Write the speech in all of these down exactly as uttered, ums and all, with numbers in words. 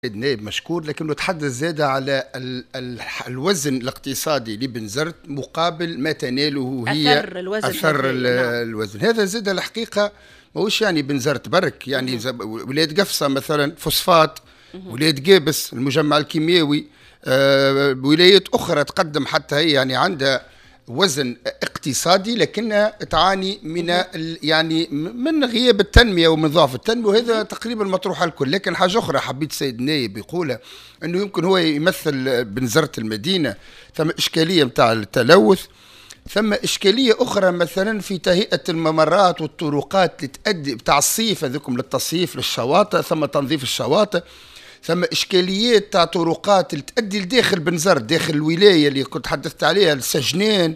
نائب مشكور، لكنه تحدث زاد على ال ال الوزن الاقتصادي لبنزرت مقابل ما تناله هي أثر الوزن أثر هذا. نعم. الوزن هذا زاد الحقيقة ماهوش يعني بنزرت برك، يعني ولاية قفصة مثلا فوسفات، ولاية قابس المجمع الكيميائي، آه ولايات أخرى تقدم حتى هي يعني عندها وزن اقتصادي لكنها تعاني من يعني من غياب التنميه ومن ضعف التنميه، وهذا تقريبا مطروح الكل. لكن حاجه اخرى حبيت سيد النائب يقولها، انه يمكن هو يمثل بنزرت المدينه، ثم اشكاليه نتاع التلوث، ثم اشكاليه اخرى مثلا في تهيئه الممرات والطرقات اللي تؤدي بتاع الصيف هذوكم للتصيف للشواطئ، ثم تنظيف الشواطئ، ثم إشكاليات تاع طرقات اللي تؤدي لداخل بنزرت داخل الولاية اللي كنت حدثت عليها، السجنان،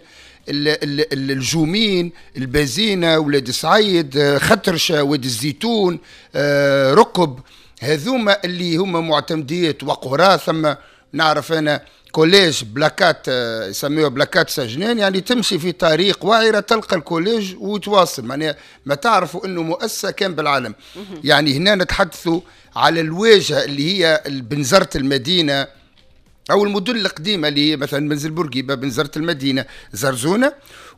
الجومين، البازينة، ولاد سعيد، خطرشة، وادي الزيتون، ركب، هذوما اللي هما معتمديات وقرى. ثم نعرف أنا كوليج بلاكات يسميوها بلاكات سجنان، يعني تمشي في طريق وعرة تلقى الكوليج وتواصل، معناها ما تعرفوا انه مؤسسة كان بالعالم. يعني هنا نتحدثوا على الواجهة اللي هي بنزرت المدينة او المدن القديمة اللي هي مثلا منزل بورقيبة، بنزرت المدينة، زرزونة،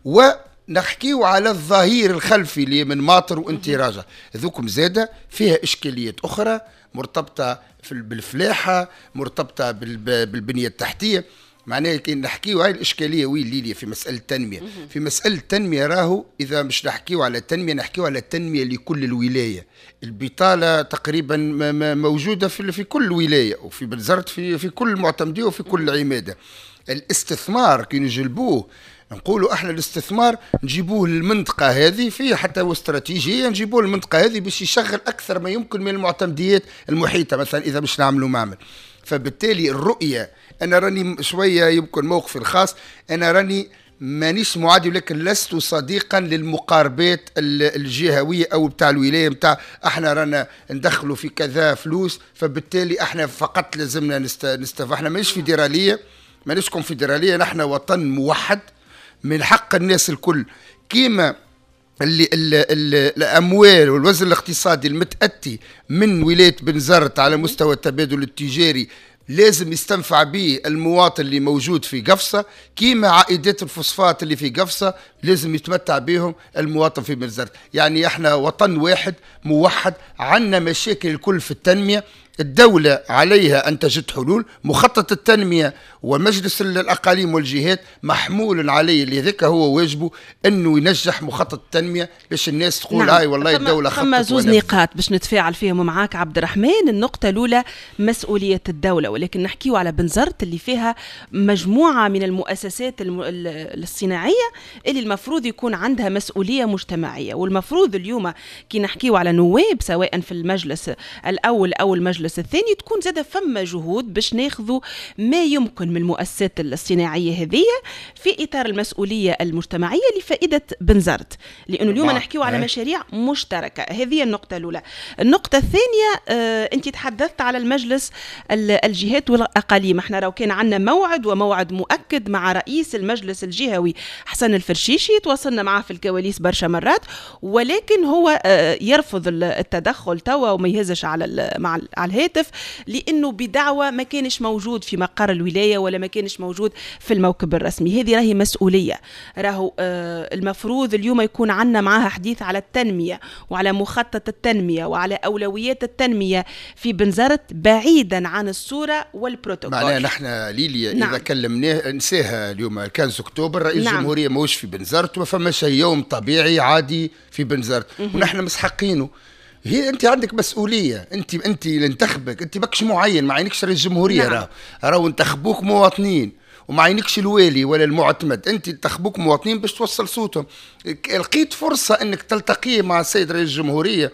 ونحكيو على الظهير الخلفي اللي من ماطر وانتراجة. ذوكم زادة فيها اشكاليات اخرى مرتبطة بالفلاحة، مرتبطة بالبنية التحتية. معناها كي نحكيو هاي الإشكالية وين ليليا في مسألة التنمية، في مسألة التنمية راهو إذا مش نحكيو على التنمية نحكيو على التنمية لكل الولاية. البطالة تقريبا موجودة في في كل ولاية، وفي بنزرت في في كل معتمدية وفي كل عمادة. الاستثمار كي نجلبوه نقولوا احنا الاستثمار نجيبوه للمنطقة هذه، فيه حتى استراتيجية نجيبوه للمنطقة هذه باش يشغل أكثر ما يمكن من المعتمديات المحيطة، مثلا إذا مش نعملوا معمل. فبالتالي الرؤية، أنا راني شوية يمكن موقفي الخاص، أنا راني مانيش معادي، لكن لست صديقا للمقاربات الجهوية أو بتاع الولاية بتاع احنا رانا ندخلوا في كذا فلوس فبالتالي احنا فقط لازمنا نستف. احنا مانيش فيدرالية، مانيش كونفدرالية، نحن وطن موحد من حق الناس الكل. كيما اللي ال ال الاموال والوزن الاقتصادي المتاتي من ولايه بنزرت على مستوى التبادل التجاري لازم يستنفع به المواطن اللي موجود في قفصة، كيما عائدات الفوسفات اللي في قفصة لازم يتمتع بهم المواطن في بنزرت. يعني احنا وطن واحد موحد، عندنا مشاكل الكل في التنمية، الدولة عليها أن تجد حلول. مخطط التنمية ومجلس الأقاليم والجهات محمول عليه، لذلك هو واجبه أنه ينجح مخطط التنمية باش الناس تقول نعم. هاي والله الدولة خطط. ثم زوز نقاط باش نتفاعل فيهم معاك عبد الرحمن. النقطة الأولى مسؤولية الدولة، ولكن نحكيو على بنزرت اللي فيها مجموعة من المؤسسات الصناعية اللي المفروض يكون عندها مسؤولية مجتمعية. والمفروض اليوم كي نحكيو على نواب سواء في المجلس الأول أو المجلس الثاني تكون زادة فما جهود باش ناخذوا ما يمكن من المؤسسات الصناعية هذه في إطار المسؤولية المجتمعية لفائدة بنزرت، لأنه اليوم نحكيو على مشاريع مشتركة. هذه النقطة الأولى. النقطة الثانية، آه أنت تحدثت على المجلس الجهات والأقاليم. احنا لو كان عندنا موعد وموعد مؤكد مع رئيس المجلس الجهوي حسن الفرشيشي، تواصلنا معه في الكواليس برشا مرات، ولكن هو آه يرفض التدخل توا وما يهزش على مع على الهاتف، لأنه بدعوة ما كانش موجود في مقر الولاية ولا ما كانش موجود في الموكب الرسمي. هذه راهي مسؤولية، راهو آه المفروض اليوم يكون عندنا معها حديث على التنمية وعلى مخطط التنمية وعلى أولويات التنمية في بنزرت بعيدا عن الصورة والبروتوكول. معناها نحن ليليا نعم. إذا كلمناه نساها اليوم كان أكتوبر رئيس نعم. الجمهورية موش في بنزرت، وفما شيء يوم طبيعي عادي في بنزرت، ونحن مسحقينه. هي انت عندك مسؤوليه، انت انت اللي انتخبك، انت ماكش معين، ما عينكش رئيس الجمهوريه. نعم. راه راهو انتخبوك مواطنين وما عينكش الوالي ولا المعتمد، انت انتخبوك مواطنين باش توصل صوتهم. لقيت فرصه انك تلتقي مع السيد رئيس الجمهوريه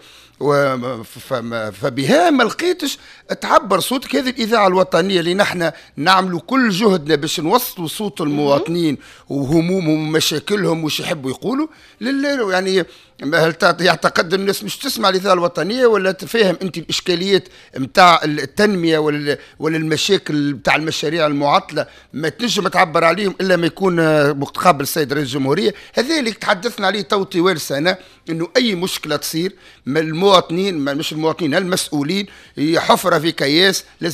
فبها ما لقيتش تعبر صوتك. هذه الإذاعة الوطنية اللي نحن نعملوا كل جهدنا باش نوصلوا صوت المواطنين وهمومهم ومشاكلهم وش يحبوا يقولوا لله. يعني هل يعتقد الناس مش تسمع الاذاعه الوطنيه، ولا تفهم انت الاشكاليات نتاع التنميه ولا ولا المشاكل نتاع المشاريع المعطله ما تنجم تعبر عليهم الا ما يكون مقابل السيد رئيس الجمهوريه؟ هذا اللي تحدثنا عليه تو طوال سنه، انه اي مشكله تصير من المواطنين، مش المواطنين، المسؤولين، حفره في كياس